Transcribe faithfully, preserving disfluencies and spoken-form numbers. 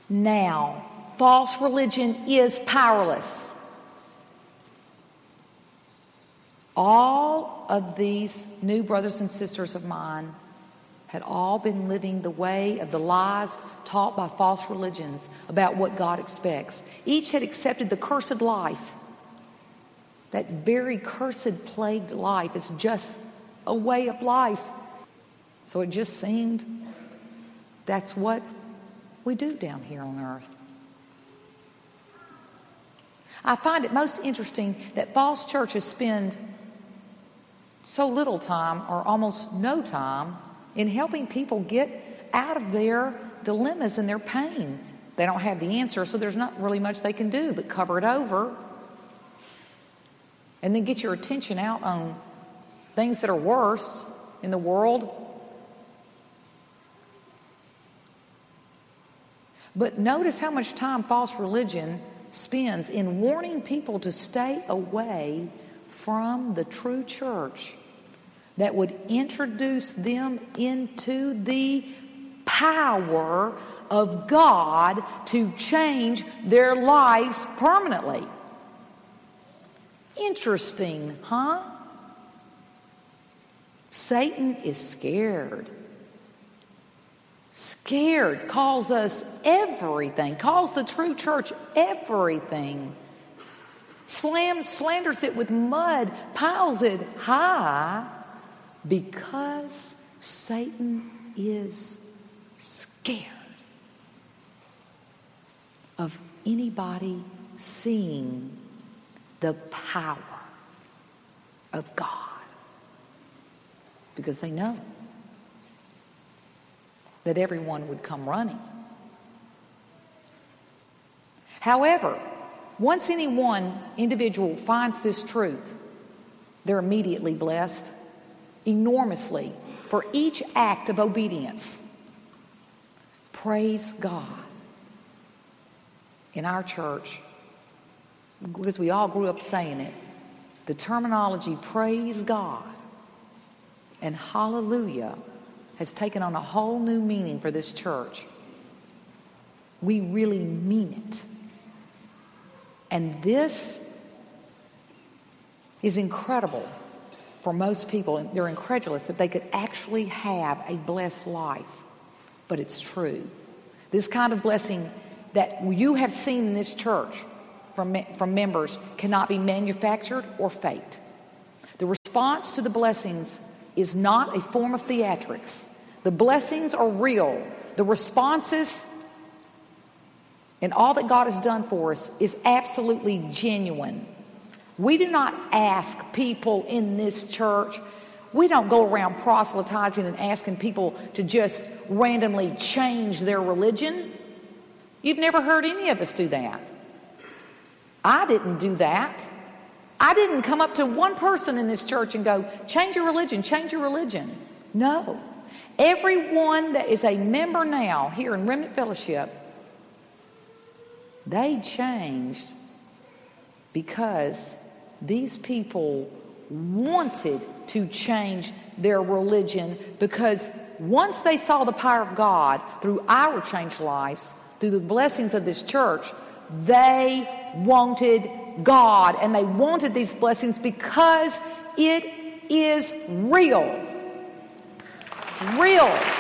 Now, false religion is powerless. All of these new brothers and sisters of mine had all been living the way of the lies taught by false religions about what God expects. Each had accepted the cursed life. That very cursed, plagued life is just a way of life. So it just seemed that's what we do down here on earth. I find it most interesting that false churches spend so little time or almost no time in helping people get out of their dilemmas and their pain. They don't have the answer, so there's not really much they can do but cover it over and then get your attention out on things that are worse in the world. But notice how much time false religion spends in warning people to stay away from the true church that would introduce them into the power of God to change their lives permanently. Interesting, huh? Satan is scared. Scared, calls us everything, calls the true church everything. Slams, slanders it with mud, piles it high, because Satan is scared of anybody seeing the power of God, because they know that everyone would come running. However, once any one individual finds this truth, they're immediately blessed enormously for each act of obedience. Praise God. In our church, because we all grew up saying it, the terminology praise God and hallelujah has taken on a whole new meaning for this church. We really mean it. And this is incredible for most people. They're incredulous that they could actually have a blessed life. But it's true. This kind of blessing that you have seen in this church from, from members cannot be manufactured or faked. The response to the blessings is not a form of theatrics. The blessings are real. The responses and all that God has done for us is absolutely genuine. We do not ask people in this church, we don't go around proselytizing and asking people to just randomly change their religion. You've never heard any of us do that. I didn't do that. I didn't come up to one person in this church and go, change your religion, change your religion. No. Everyone that is a member now here in Remnant Fellowship, they changed because these people wanted to change their religion, because once they saw the power of God through our changed lives, through the blessings of this church, they wanted God, and they wanted these blessings because it is real. It's real.